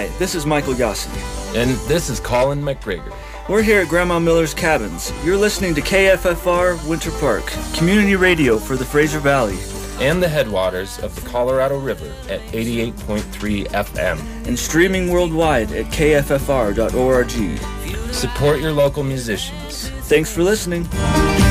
Hi, this is Michael Yossi. And this is Colin McGregor. We're here at Grandma Miller's Cabins. You're listening to KFFR Winter Park, community radio for the Fraser Valley. And the headwaters of the Colorado River at 88.3 FM. And streaming worldwide at kffr.org. Support your local musicians. Thanks for listening.